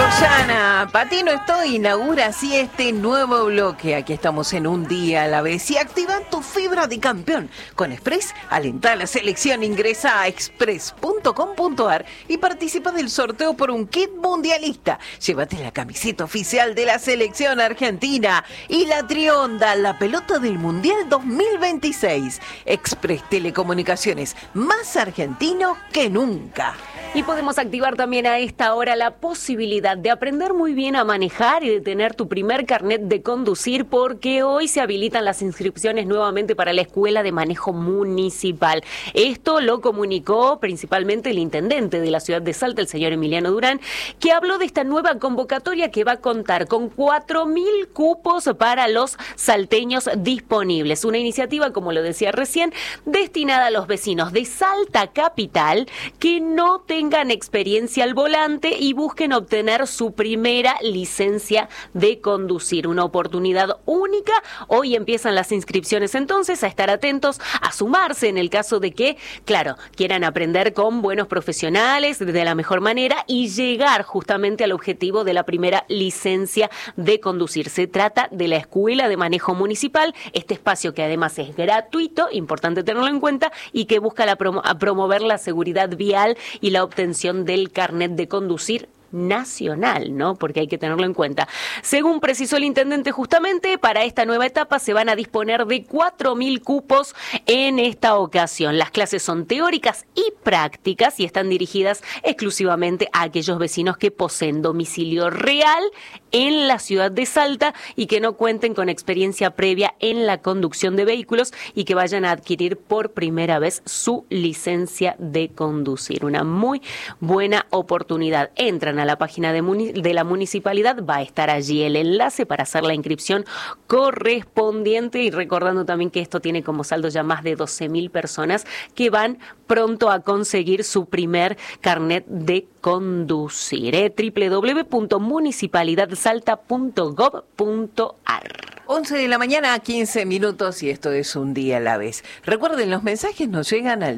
Rosana, Patino Estoy inaugura así este nuevo bloque. Aquí estamos en un día a la vez y activa tu fibra de campeón. Con Express, alenta a la selección, ingresa a express.com.ar y participa del sorteo por un kit mundialista. Llévate la camiseta oficial de la selección argentina y la Trionda, la pelota del Mundial 2026. Express Telecomunicaciones, más argentino que nunca. Y podemos activar también a esta hora la posibilidad de aprender muy bien a manejar y de tener tu primer carnet de conducir, porque hoy se habilitan las inscripciones nuevamente para la Escuela de Manejo Municipal. Esto lo comunicó principalmente el intendente de la ciudad de Salta, el señor Emiliano Durán, que habló de esta nueva convocatoria que va a contar con 4.000 cupos para los salteños disponibles. Una iniciativa, como lo decía recién, destinada a los vecinos de Salta Capital que no tengan experiencia al volante y busquen obtener su primera licencia de conducir. Una oportunidad única. Hoy empiezan las inscripciones, entonces, a estar atentos, a sumarse en el caso de que, claro, quieran aprender con buenos profesionales de la mejor manera y llegar justamente al objetivo de la primera licencia de conducir. Se trata de la Escuela de Manejo Municipal, este espacio que además es gratuito, importante tenerlo en cuenta, y que busca promover la seguridad vial y la obtención del carnet de conducir nacional, ¿no? Porque hay que tenerlo en cuenta. Según precisó el intendente, justamente para esta nueva etapa se van a disponer de 4.000 cupos en esta ocasión. Las clases son teóricas y prácticas y están dirigidas exclusivamente a aquellos vecinos que poseen domicilio real en la ciudad de Salta y que no cuenten con experiencia previa en la conducción de vehículos y que vayan a adquirir por primera vez su licencia de conducir. Una muy buena oportunidad. Entran a la página de la municipalidad, va a estar allí el enlace para hacer la inscripción correspondiente, y recordando también que esto tiene como saldo ya más de 12.000 personas que van pronto a conseguir su primer carnet de conducir. www.municipalidadsalta.gov.ar 11 de la mañana, 15 minutos, y esto es un día a la vez. Recuerden, los mensajes nos llegan al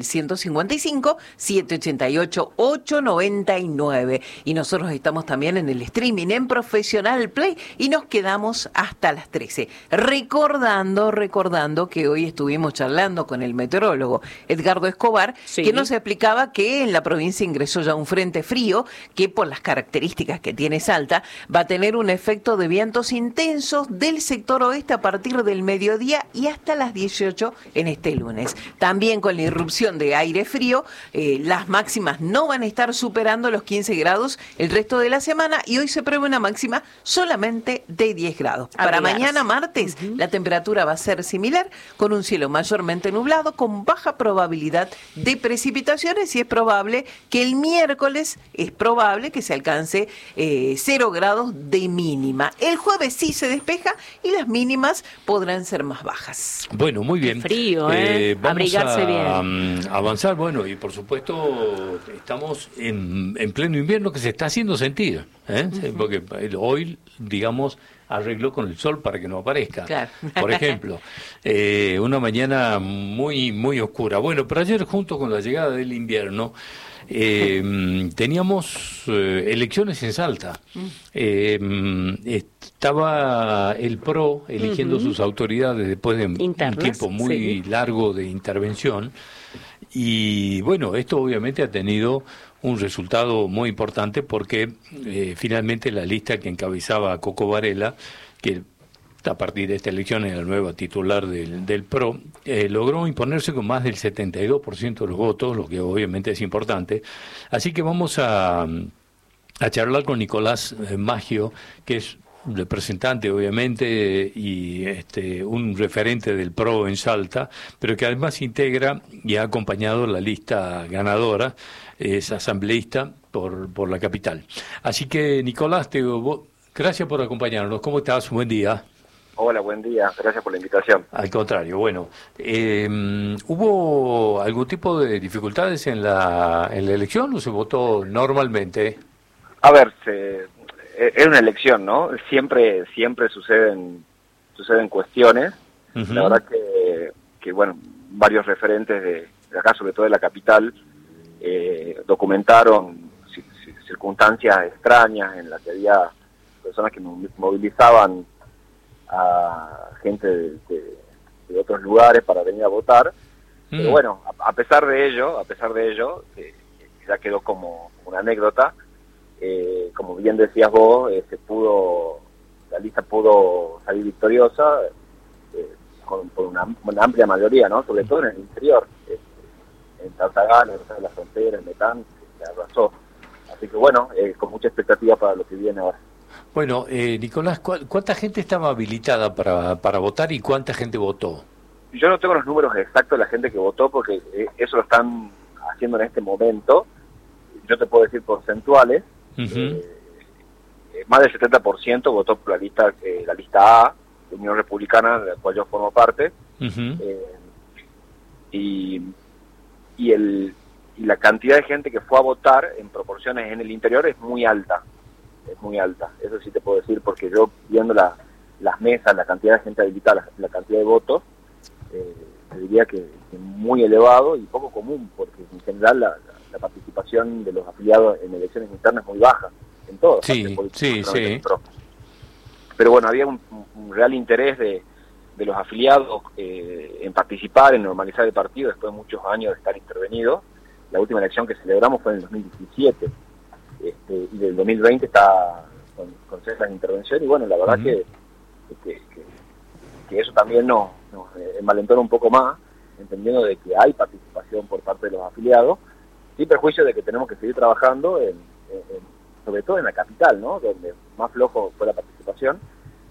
155-788-899. Y nosotros estamos también en el streaming, en Profesional Play, y nos quedamos hasta las 13. Recordando que hoy estuvimos charlando con el meteorólogo Edgardo Escobar, sí, que nos explicaba que en la provincia ingresó ya un frente frío, que por las características que tiene Salta, va a tener un efecto de vientos intensos del sector oeste a partir del mediodía y hasta las 18 en este lunes. También con la irrupción de aire frío, las máximas no van a estar superando los 15 grados el resto de la semana, y hoy se prevé una máxima solamente de 10 grados. Para mañana martes, la temperatura va a ser similar, con un cielo mayormente nublado, con baja probabilidad de precipitaciones, y es probable que el miércoles se alcance 0 grados de mínima. El jueves sí se despeja y las mínimas podrán ser más bajas. Bueno, muy bien. Qué frío, vamos abrigarse bien. Avanzar, bueno, y por supuesto estamos en pleno invierno, que se está haciendo sentir, porque hoy, digamos, arregló con el sol para que no aparezca. Claro. Por ejemplo, una mañana muy, muy oscura. Bueno, pero ayer, junto con la llegada del invierno, teníamos elecciones en Salta. Estaba el PRO eligiendo sus autoridades después de un tiempo muy largo de intervención, y bueno, esto obviamente ha tenido un resultado muy importante, porque finalmente la lista que encabezaba a Coco Varela, que a partir de esta elección era la nueva titular del PRO, logró imponerse con más del 72% de los votos, lo que obviamente es importante. Así que vamos a charlar con Nicolás Maggio, que es representante obviamente y un referente del PRO en Salta, pero que además integra y ha acompañado la lista ganadora, es asambleísta por la capital. Así que, Nicolás, gracias por acompañarnos. ¿Cómo estás? Buen día. Hola, buen día. Gracias por la invitación. Al contrario, bueno, ¿hubo algún tipo de dificultades en la elección o se votó normalmente? A ver, es una elección, ¿no? Siempre suceden cuestiones. Uh-huh. La verdad que bueno, varios referentes de acá, sobre todo de la capital, documentaron circunstancias extrañas en las que había personas que movilizaban a gente de otros lugares para venir a votar. Pero bueno, a pesar de ello, que ya quedó como una anécdota, como bien decías vos, la lista pudo salir victoriosa por una amplia mayoría, ¿no? Sobre todo en el interior, en Tartagal, en la frontera, en Metán, se arrasó. Así que bueno, con mucha expectativa para lo que viene ahora. Bueno, Nicolás, ¿cuánta gente estaba habilitada para votar y cuánta gente votó? Yo no tengo los números exactos de la gente que votó porque eso lo están haciendo en este momento. Yo te puedo decir porcentuales. Más del 70% votó por la lista A, de Unión Republicana, de la cual yo formo parte. Y la cantidad de gente que fue a votar en proporciones en el interior es muy alta. Eso sí te puedo decir, porque yo viendo las mesas, la cantidad de gente habilitada, la cantidad de votos, te diría que muy elevado y poco común, porque en general la participación de los afiliados en elecciones internas es muy baja, en todo. Sí. Pero bueno, había un real interés de los afiliados en participar, en normalizar el partido después de muchos años de estar intervenidos. La última elección que celebramos fue en el 2017, y del 2020 está con ciertas intervenciones, y bueno, la verdad que eso también nos envalentona un poco más, entendiendo de que hay participación por parte de los afiliados, sin perjuicio de que tenemos que seguir trabajando sobre todo en la capital, ¿no? Donde más flojo fue la participación,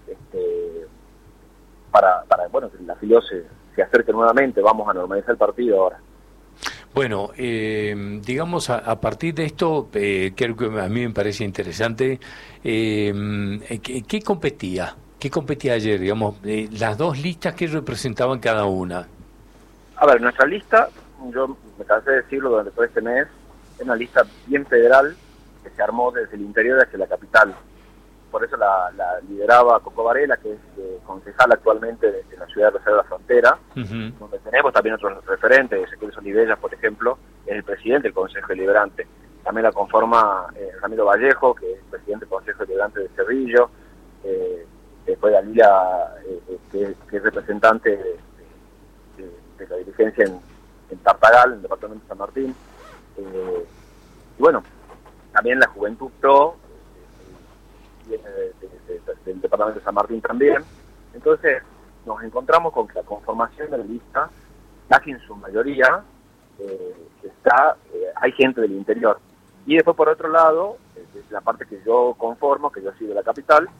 para bueno, que el afiliado se acerque nuevamente. Vamos a normalizar el partido ahora. Bueno, digamos, a partir de esto, creo que a mí me parece interesante, ¿qué competía? ¿Qué competía ayer, digamos, las dos listas que representaban cada una? A ver, nuestra lista, yo me cansé de decirlo durante todo este mes, es una lista bien federal que se armó desde el interior hacia la capital. Por eso la lideraba Coco Varela, que es concejal actualmente de la ciudad de Rosario de la Frontera, donde tenemos también otros referentes. Ezequiel Olivella, por ejemplo, es el presidente del Consejo Deliberante. También la conforma Ramiro Vallejo, que es presidente del Consejo Deliberante de Cerrillo. Después Dalila, que es representante de la dirigencia en Tartagal, en el departamento de San Martín. Y bueno, también la Juventud Pro, viene del departamento de San Martín también. Entonces nos encontramos con que la conformación de la lista, casi en su mayoría, hay gente del interior. Y después, por otro lado, la parte que yo conformo, que yo soy de la capital,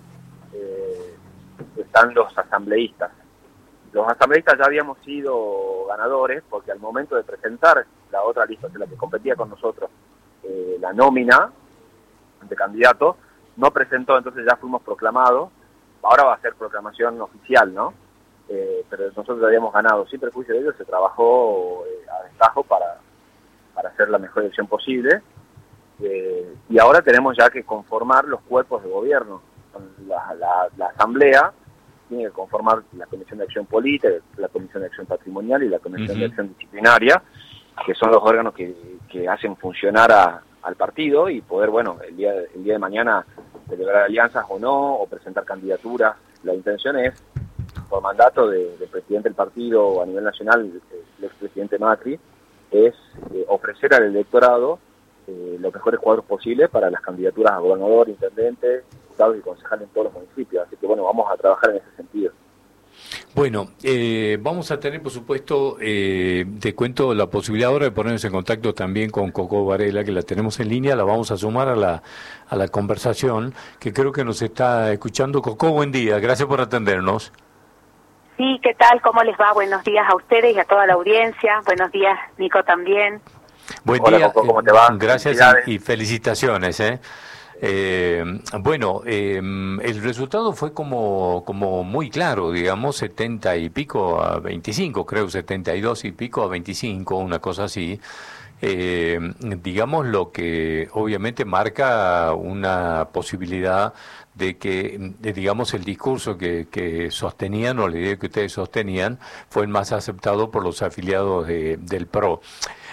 están los asambleístas. Los asambleístas ya habíamos sido ganadores, porque al momento de presentar la otra lista, de la que competía con nosotros, la nómina de candidatos, no presentó, entonces ya fuimos proclamados. Ahora va a ser proclamación oficial, ¿no? Pero nosotros ya habíamos ganado. Sin perjuicio de ello, se trabajó a destajo para hacer la mejor elección posible. Y ahora tenemos ya que conformar los cuerpos de gobierno. La asamblea tiene que conformar la Comisión de Acción Política, la Comisión de Acción Patrimonial y la Comisión de Acción Disciplinaria, que son los órganos que hacen funcionar al partido y poder, bueno, el día de mañana celebrar alianzas o no, o presentar candidaturas. La intención es, por mandato del presidente del partido a nivel nacional, el expresidente Macri, es ofrecer al electorado los mejores cuadros posibles para las candidaturas a gobernador, intendente, diputados y concejales en todos los municipios. Así que bueno, vamos a trabajar en ese sentido. Bueno, vamos a tener, por supuesto, te cuento la posibilidad ahora de ponernos en contacto también con Coco Varela, que la tenemos en línea, la vamos a sumar a la conversación, que creo que nos está escuchando. Coco, buen día, gracias por atendernos. Sí, ¿qué tal? ¿Cómo les va? Buenos días a ustedes y a toda la audiencia. Buenos días, Nico, también. Buen Hola, día, Coco, ¿cómo te va? Gracias y felicitaciones. Bueno, el resultado fue como muy claro, digamos, 70 y pico a 25, creo, 72 y pico a 25, una cosa así. Digamos, lo que obviamente marca una posibilidad de que, digamos, el discurso que sostenían, o la idea que ustedes sostenían, fue el más aceptado por los afiliados del PRO.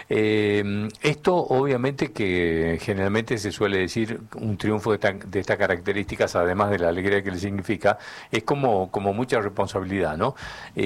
Esto obviamente que generalmente se suele decir un triunfo de estas características, además de la alegría que le significa, es como mucha responsabilidad, ¿no?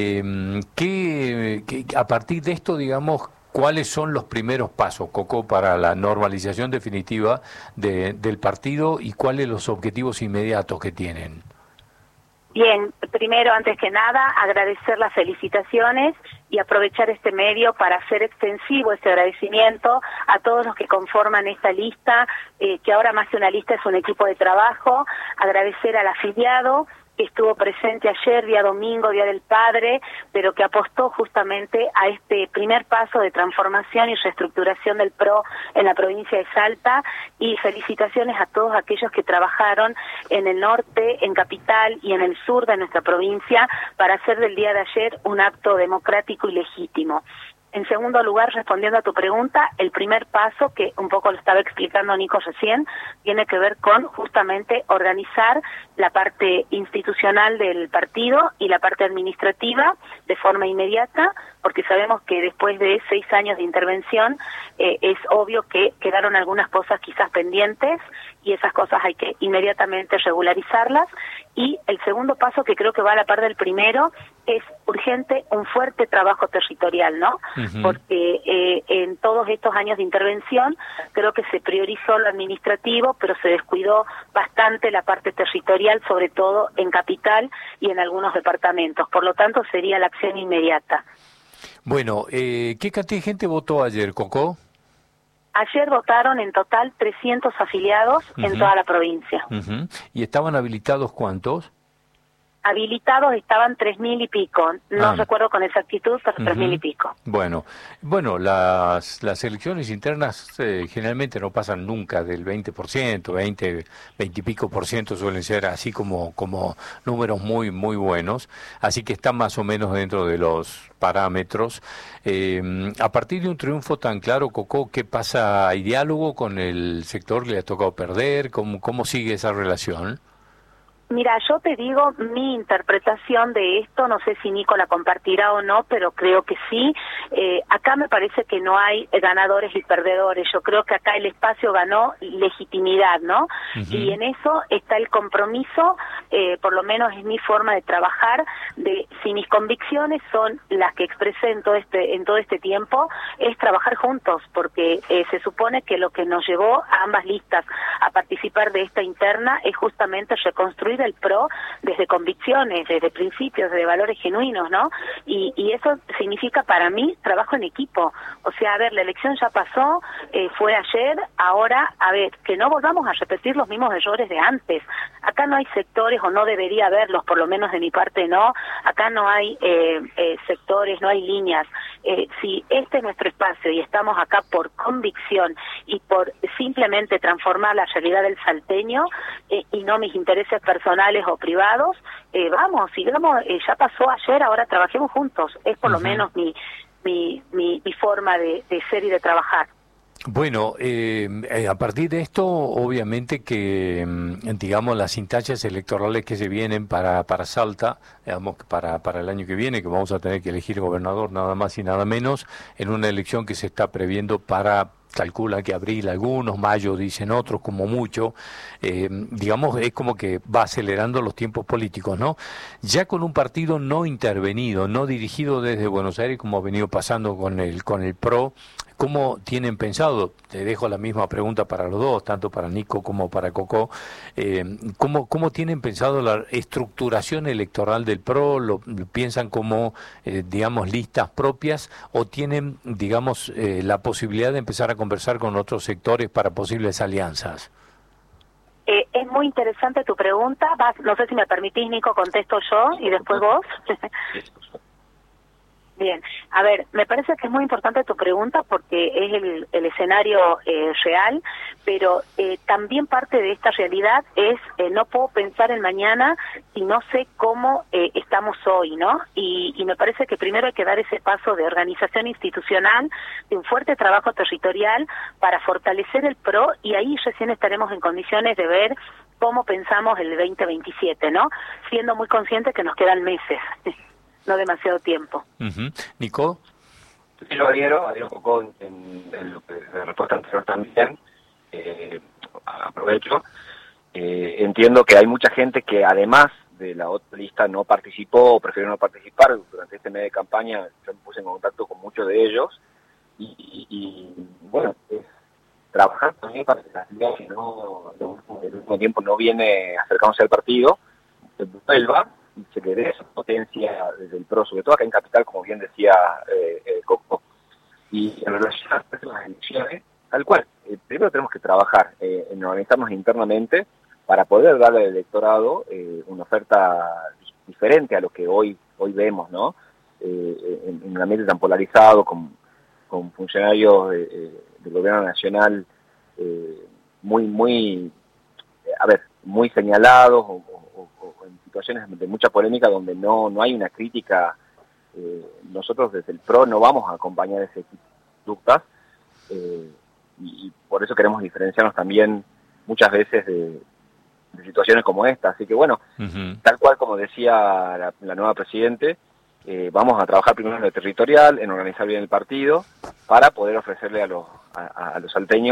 A partir de esto, digamos, ¿cuáles son los primeros pasos, Coco, para la normalización definitiva del partido y cuáles los objetivos inmediatos que tienen? Bien, primero, antes que nada, agradecer las felicitaciones y aprovechar este medio para hacer extensivo este agradecimiento a todos los que conforman esta lista, que ahora más que una lista es un equipo de trabajo, agradecer al afiliado que estuvo presente ayer, día domingo, Día del Padre, pero que apostó justamente a este primer paso de transformación y reestructuración del PRO en la provincia de Salta, y felicitaciones a todos aquellos que trabajaron en el norte, en Capital y en el sur de nuestra provincia para hacer del día de ayer un acto democrático y legítimo. En segundo lugar, respondiendo a tu pregunta, el primer paso, que un poco lo estaba explicando Nico recién, tiene que ver con justamente organizar la parte institucional del partido y la parte administrativa de forma inmediata, porque sabemos que después de 6 años de intervención es obvio que quedaron algunas cosas quizás pendientes y esas cosas hay que inmediatamente regularizarlas. Y el segundo paso, que creo que va a la par del primero, es urgente un fuerte trabajo territorial, ¿no? Uh-huh. Porque en todos estos años de intervención creo que se priorizó lo administrativo, pero se descuidó bastante la parte territorial, sobre todo en Capital y en algunos departamentos. Por lo tanto, sería la acción inmediata. Bueno, ¿qué cantidad de gente votó ayer, Coco? Ayer votaron en total 300 afiliados en toda la provincia. ¿Y estaban habilitados cuántos? Habilitados estaban 3.000 y pico, no recuerdo con exactitud, pero 3.000 y pico. Bueno, las elecciones internas generalmente no pasan nunca del 20%, 20 y pico por ciento suelen ser así como números muy buenos, así que están más o menos dentro de los parámetros. A partir de un triunfo tan claro, Coco, ¿qué pasa? ¿Hay diálogo con el sector que le ha tocado perder? ¿Cómo sigue esa relación? Mira, yo te digo mi interpretación de esto, no sé si Nico la compartirá o no, pero creo que sí. Acá me parece que no hay ganadores y perdedores, yo creo que acá el espacio ganó legitimidad, ¿no? Y en eso está el compromiso, por lo menos es mi forma de trabajar, de si mis convicciones son las que expresé en todo este tiempo, es trabajar juntos, porque se supone que lo que nos llevó a ambas listas a participar de esta interna es justamente reconstruir el PRO desde convicciones, desde principios, desde valores genuinos, ¿no? Y eso significa para mí trabajo en equipo. O sea, a ver, la elección ya pasó, fue ayer, ahora, a ver, que no volvamos a repetir los mismos errores de antes. Acá no hay sectores, o no debería haberlos, por lo menos de mi parte no. Acá no hay sectores, no hay líneas. Si este es nuestro espacio y estamos acá por convicción y por simplemente transformar la realidad del salteño y no mis intereses personales o privados, vamos, sigamos, ya pasó ayer, ahora trabajemos juntos. Es por lo menos mi forma de ser y de trabajar. Bueno, a partir de esto, obviamente que, digamos, las instancias electorales que se vienen para Salta, digamos, para el año que viene, que vamos a tener que elegir gobernador nada más y nada menos, en una elección que se está previendo para, calcula que abril algunos, mayo dicen otros, como mucho, digamos, es como que va acelerando los tiempos políticos, ¿no? Ya con un partido no intervenido, no dirigido desde Buenos Aires, como ha venido pasando con el PRO, ¿cómo tienen pensado? Te dejo la misma pregunta para los dos, tanto para Nico como para Coco. ¿Cómo tienen pensado la estructuración electoral del PRO? ¿Lo piensan como, digamos, listas propias o tienen, digamos, la posibilidad de empezar a conversar con otros sectores para posibles alianzas? Es muy interesante tu pregunta. No sé si me permitís, Nico, contesto yo y después vos. Bien, a ver, me parece que es muy importante tu pregunta porque es el escenario real, pero también parte de esta realidad es no puedo pensar en mañana si no sé cómo estamos hoy, ¿no? Y me parece que primero hay que dar ese paso de organización institucional, de un fuerte trabajo territorial para fortalecer el PRO y ahí recién estaremos en condiciones de ver cómo pensamos el 2027, ¿no? Siendo muy conscientes que nos quedan meses. No demasiado tiempo. ¿Nico? Sí, yo adhiero Coco en lo que de respuesta anterior también. Aprovecho. Entiendo que hay mucha gente que además de la otra lista no participó o prefirió no participar. Durante este mes de campaña yo me puse en contacto con muchos de ellos y bueno, trabajar también para que la ciudad que no, el último tiempo no viene acercándose al partido, se vuelva y se le dé esa potencia desde el PRO, sobre todo acá en Capital, como bien decía Coco. Y en relación a las elecciones, tal cual, primero tenemos que trabajar en organizarnos internamente para poder darle al electorado una oferta diferente a lo que hoy vemos, ¿no? En un ambiente tan polarizado, con funcionarios del gobierno nacional muy señalados o en situaciones de mucha polémica donde no hay una crítica. Nosotros desde el PRO no vamos a acompañar ese tipo de conductas y por eso queremos diferenciarnos también muchas veces de situaciones como esta. Así que bueno, tal cual como decía la nueva Presidente, vamos a trabajar primero en lo territorial, en organizar bien el partido, para poder ofrecerle a los salteños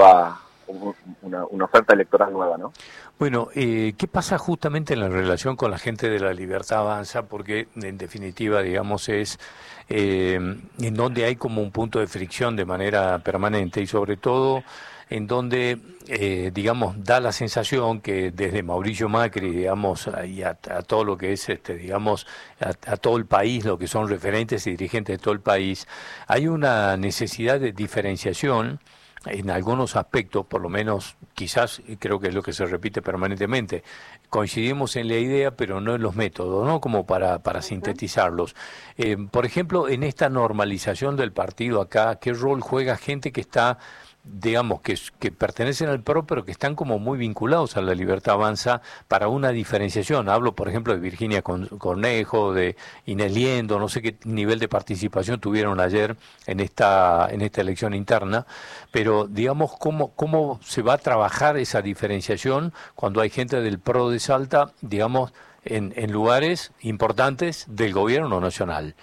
una oferta electoral nueva, ¿no? Bueno, ¿qué pasa justamente en la relación con la gente de la Libertad Avanza? Porque en definitiva, digamos, es en donde hay como un punto de fricción de manera permanente y sobre todo en donde, digamos, da la sensación que desde Mauricio Macri, digamos, y a todo lo que es, digamos, a todo el país, lo que son referentes y dirigentes de todo el país, hay una necesidad de diferenciación en algunos aspectos, por lo menos quizás creo que es lo que se repite permanentemente. Coincidimos en la idea, pero no en los métodos, ¿no? Como para sintetizarlos. Por ejemplo, en esta normalización del partido acá, ¿qué rol juega gente que está, digamos, que pertenecen al PRO, pero que están como muy vinculados a la Libertad Avanza para una diferenciación? Hablo, por ejemplo, de Virginia Cornejo, de Inés Liendo, no sé qué nivel de participación tuvieron ayer en esta elección interna, pero digamos, ¿cómo se va a trabajar esa diferenciación cuando hay gente del PRO de Salta, digamos, en lugares importantes del gobierno nacional?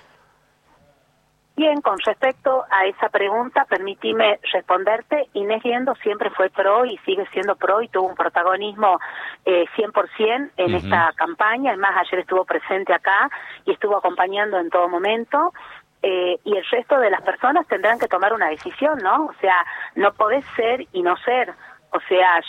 Bien, con respecto a esa pregunta, permíteme responderte. Inés Liendo siempre fue PRO y sigue siendo PRO y tuvo un protagonismo 100% en esta campaña. Además, ayer estuvo presente acá y estuvo acompañando en todo momento. Y el resto de las personas tendrán que tomar una decisión, ¿no? O sea, no podés ser y no ser. O sea,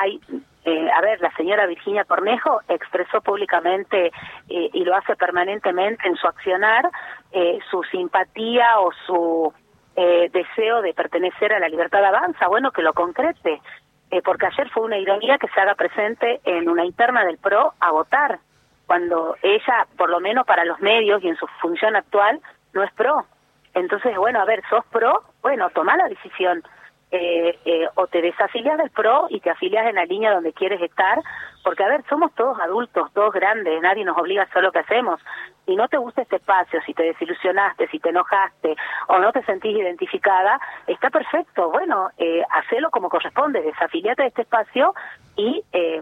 la señora Virginia Cornejo expresó públicamente y lo hace permanentemente en su accionar su simpatía o su deseo de pertenecer a la Libertad Avanza. Bueno, que lo concrete, porque ayer fue una ironía que se haga presente en una interna del PRO a votar, cuando ella, por lo menos para los medios y en su función actual, no es PRO. Entonces, bueno, sos PRO, bueno, toma la decisión. O te desafilias del PRO y te afilias en la línea donde quieres estar, porque somos todos adultos, todos grandes, nadie nos obliga a hacer lo que hacemos. Si no te gusta este espacio, si te desilusionaste, si te enojaste o no te sentís identificada, está perfecto, bueno, hacelo como corresponde, desafiliate de este espacio y,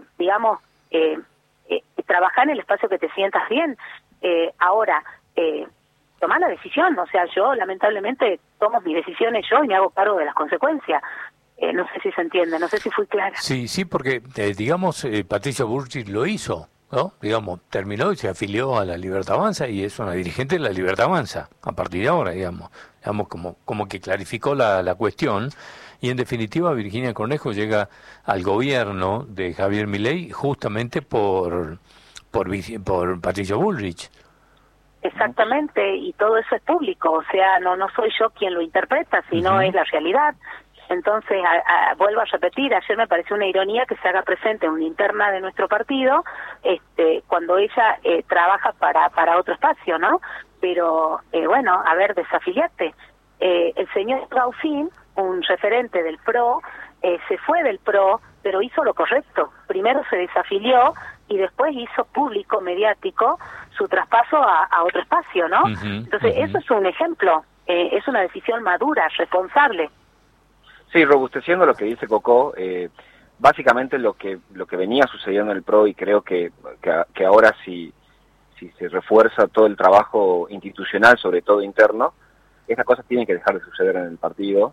trabaja en el espacio que te sientas bien. Ahora, tomar la decisión, o sea, yo lamentablemente tomo mis decisiones yo y me hago cargo de las consecuencias. No sé si se entiende, no sé si fui clara. Sí, porque, digamos, Patricia Bullrich lo hizo, ¿no? Digamos, terminó y se afilió a la Libertad Avanza y es una dirigente de la Libertad Avanza, a partir de ahora, digamos como que clarificó la cuestión y en definitiva Virginia Cornejo llega al gobierno de Javier Milei justamente por Patricia Bullrich. Exactamente, y todo eso es público, o sea, no soy yo quien lo interpreta, sino es la realidad. Entonces, vuelvo a repetir, ayer me pareció una ironía que se haga presente en una interna de nuestro partido, cuando ella trabaja para otro espacio, ¿no? Pero, desafiliate. El señor Gaufín, un referente del PRO, se fue del PRO, pero hizo lo correcto. Primero se desafilió y después hizo público, mediático, su traspaso a otro espacio, ¿no? Entonces, eso es un ejemplo, es una decisión madura, responsable. Sí, robusteciendo lo que dice Coco, básicamente lo que venía sucediendo en el PRO, y creo que ahora si se refuerza todo el trabajo institucional, sobre todo interno, Estas cosas tienen que dejar de suceder en el partido,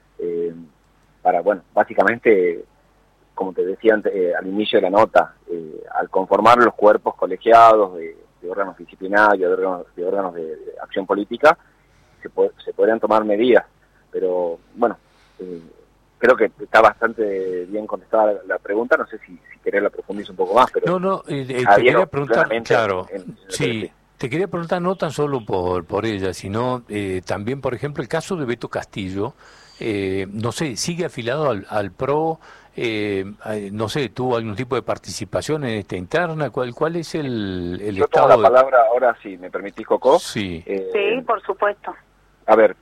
para, bueno, básicamente, como te decía antes, al inicio de la nota, al conformar los cuerpos colegiados de órganos disciplinarios, de órganos de acción política, se podrían tomar medidas, pero bueno, creo que está bastante bien contestada la pregunta, no sé si querés la profundizo un poco más, pero... No, te quería preguntar, claro, sí, te quería preguntar no tan solo por ella, sino también, por ejemplo, el caso de Beto Castillo, no sé, sigue afiliado al PRO, no sé, ¿tuvo algún tipo de participación en esta interna? ¿Cuál es el Yo estado? Tomo la palabra ahora, si me permitís, Coco. Sí. Sí, por supuesto. A ver,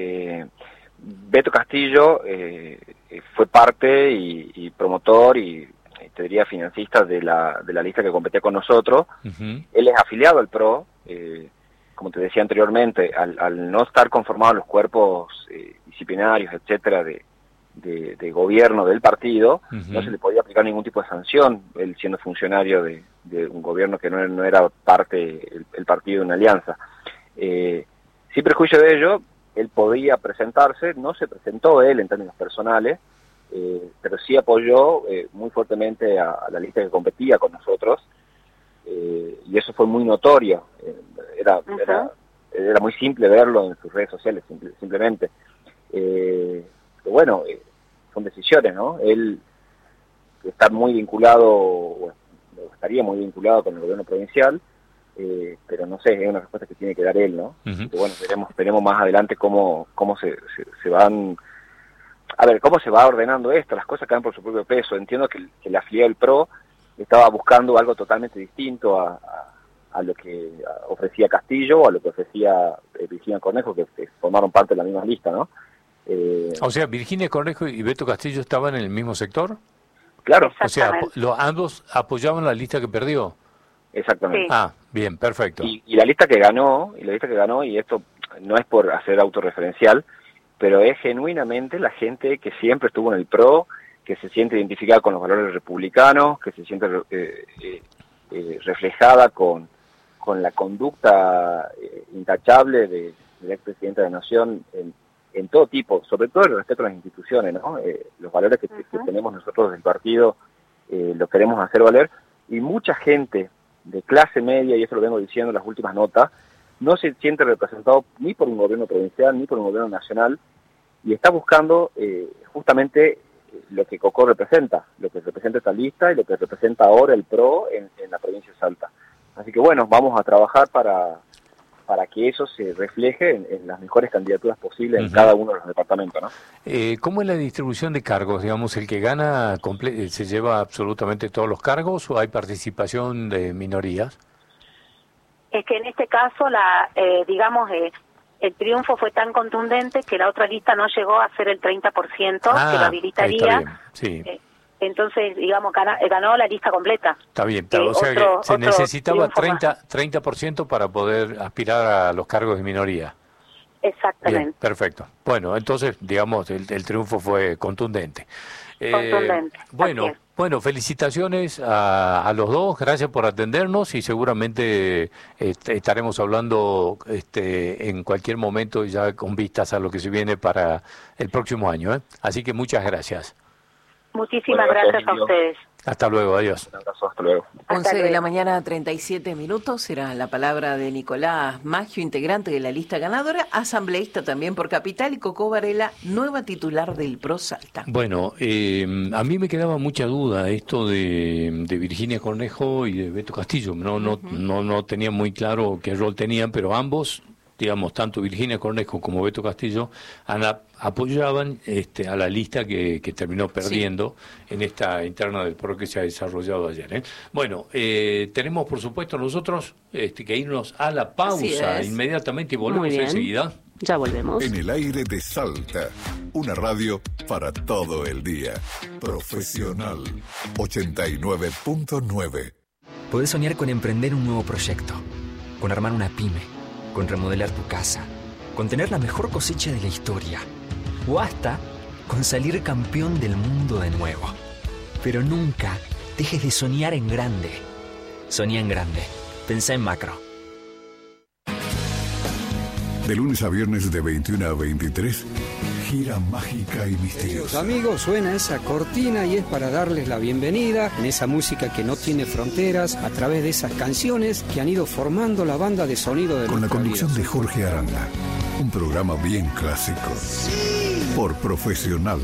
Beto Castillo fue parte y promotor y te diría financista de la lista que competía con nosotros. Uh-huh. Él es afiliado al PRO, como te decía anteriormente, al no estar conformados los cuerpos disciplinarios, etcétera, de gobierno del partido, uh-huh, no se le podía aplicar ningún tipo de sanción, él siendo funcionario de un gobierno que no era parte el partido de una alianza. Sin perjuicio de ello, él podía presentarse, no se presentó él en términos personales, pero sí apoyó muy fuertemente a la lista que competía con nosotros, y eso fue muy notorio, era muy simple verlo en sus redes sociales, simplemente. Pero bueno, son decisiones, ¿no? Él está muy vinculado, o estaría muy vinculado con el gobierno provincial, pero no sé, es una respuesta que tiene que dar él, ¿no? Uh-huh. Que bueno, veremos más adelante cómo se van... A ver, cómo se va ordenando esto, las cosas caen por su propio peso. Entiendo que la afiliado del PRO estaba buscando algo totalmente distinto a lo que ofrecía Castillo o a lo que ofrecía Virginia Cornejo, que formaron parte de la misma lista, ¿no? O sea, Virginia Cornejo y Beto Castillo estaban en el mismo sector. Claro. O sea, ambos apoyaban la lista que perdió. Exactamente. Sí. Ah, bien, perfecto. Y la lista que ganó, y esto no es por hacer autorreferencial, pero es genuinamente la gente que siempre estuvo en el PRO, que se siente identificada con los valores republicanos, que se siente reflejada con la conducta intachable del expresidente de la Nación en todo tipo, sobre todo el respeto a las instituciones, ¿no? Los valores que tenemos nosotros del partido los queremos hacer valer, y mucha gente de clase media, y eso lo vengo diciendo en las últimas notas, no se siente representado ni por un gobierno provincial ni por un gobierno nacional, y está buscando justamente lo que Coco representa, lo que representa esta lista y lo que representa ahora el PRO en la provincia de Salta. Así que bueno, vamos a trabajar para que eso se refleje en las mejores candidaturas posibles en cada uno de los departamentos, ¿no? ¿Cómo es la distribución de cargos? Digamos, ¿el que gana se lleva absolutamente todos los cargos o hay participación de minorías? Es que en este caso, el triunfo fue tan contundente que la otra lista no llegó a ser el 30% que lo habilitaría. Sí. Entonces, digamos, ganó la lista completa. Está bien, o sea que se necesitaba 30% para poder aspirar a los cargos de minoría. Exactamente. Bien, perfecto. Bueno, entonces, digamos, el triunfo fue contundente. Contundente. Bueno, felicitaciones a los dos, gracias por atendernos y seguramente estaremos hablando en cualquier momento ya con vistas a lo que se viene para el próximo año. Así que muchas gracias. Muchísimas gracias a ustedes. Hasta luego, adiós. Un abrazo, hasta luego. 11 de la mañana, 37 minutos, será la palabra de Nicolás Maggio, integrante de la lista ganadora, asambleísta también por Capital, y Coco Varela, nueva titular del PRO Salta. Bueno, a mí me quedaba mucha duda esto de Virginia Cornejo y de Beto Castillo. No tenía muy claro qué rol tenían, pero ambos, digamos, tanto Virginia Cornejo como Beto Castillo apoyaban a la lista que terminó perdiendo en esta interna del PRO que se ha desarrollado ayer. Bueno, tenemos por supuesto nosotros que irnos a la pausa inmediatamente y volvemos enseguida. Ya volvemos. En el aire de Salta, una radio para todo el día. Profesional 89.9. Podés soñar con emprender un nuevo proyecto, con armar una pyme, con remodelar tu casa, con tener la mejor cosecha de la historia, o hasta con salir campeón del mundo de nuevo. Pero nunca dejes de soñar en grande. Soñá en grande. Pensá en macro. De De lunes a viernes de 21 a 23, gira mágica y misteriosa. Amigos, suena esa cortina y es para darles la bienvenida en esa música que no tiene fronteras, a través de esas canciones que han ido formando la banda de sonido de con la conducción de Jorge Aranda. Un programa bien clásico. Por Profesional.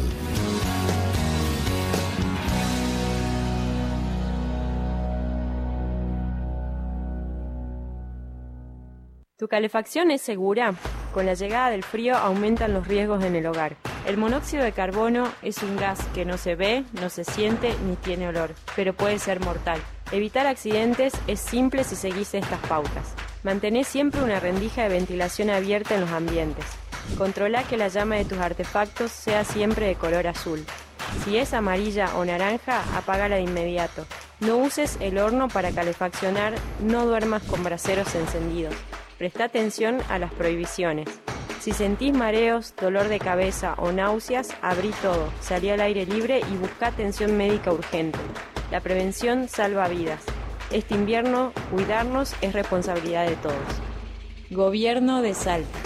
¿Tu calefacción es segura? Con la llegada del frío aumentan los riesgos en el hogar. El monóxido de carbono es un gas que no se ve, no se siente ni tiene olor, pero puede ser mortal. Evitar accidentes es simple si seguís estas pautas. Mantén siempre una rendija de ventilación abierta en los ambientes. Controla que la llama de tus artefactos sea siempre de color azul. Si es amarilla o naranja, apágala de inmediato. No uses el horno para calefaccionar, no duermas con braseros encendidos. Presta atención a las prohibiciones. Si sentís mareos, dolor de cabeza o náuseas, abrí todo, salí al aire libre y busca atención médica urgente. La prevención salva vidas. Este invierno, cuidarnos es responsabilidad de todos. Gobierno de Salta.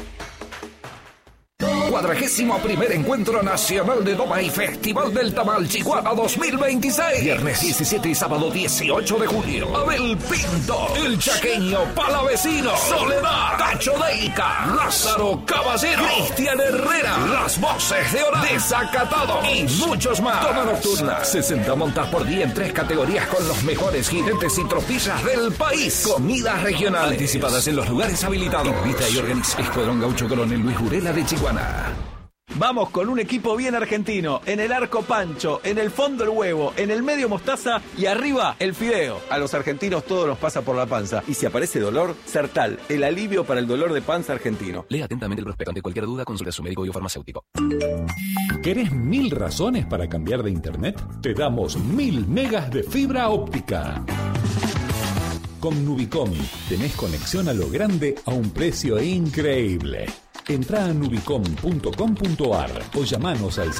41º Encuentro Nacional de Doma y Festival del Tamal Chihuahua 2026. Viernes 17 y sábado 18 de junio. Abel Pinto, El Chaqueño, Palavecino, Soledad, Cacho Deica, Lázaro Caballero, Cristian Herrera, Las Voces de Hora, Desacatado y muchos más. Toma nocturna, 60 montas por día en 3 categorías con los mejores jinetes y tropillas del país. Comidas regionales anticipadas en los lugares habilitados. Invita y organiza Escuadrón Gaucho Coronel Luis Urela de Chihuahua. Vamos con un equipo bien argentino, en el arco Pancho, en el fondo el huevo, en el medio mostaza y arriba el fideo. A los argentinos todo nos pasa por la panza. Y si aparece dolor, Sertal, el alivio para el dolor de panza argentino. Lea atentamente el prospecto. Ante cualquier duda, consulte a su médico o farmacéutico. ¿Querés 1000 razones para cambiar de internet? Te damos 1000 megas de fibra óptica. Con Nubicom tenés conexión a lo grande a un precio increíble. Entrá a nubicom.com.ar o llamanos al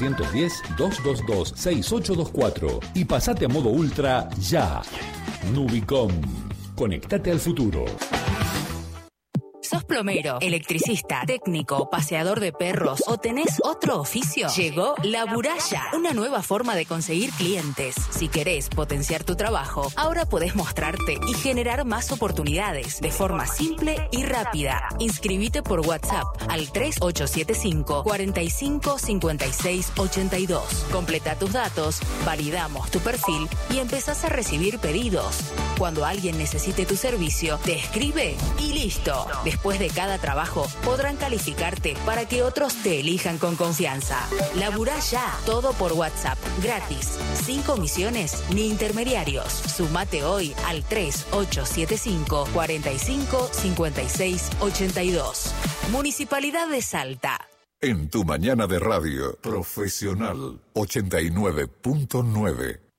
0810-222-6824 y pasate a modo ultra ya. Nubicom. Conectate al futuro. ¿Sos plomero, electricista, técnico, paseador de perros o tenés otro oficio? Llegó La Buralla, una nueva forma de conseguir clientes. Si querés potenciar tu trabajo, ahora podés mostrarte y generar más oportunidades de forma simple y rápida. Inscribite por WhatsApp al 3875 45 56 82. Completa tus datos, validamos tu perfil y empezás a recibir pedidos. Cuando alguien necesite tu servicio, te escribe y listo. Después de cada trabajo, podrán calificarte para que otros te elijan con confianza. Laburá ya, todo por WhatsApp, gratis, sin comisiones ni intermediarios. Sumate hoy al 3875 45 56 82. Municipalidad de Salta. En tu mañana de radio, Profesional 89.9.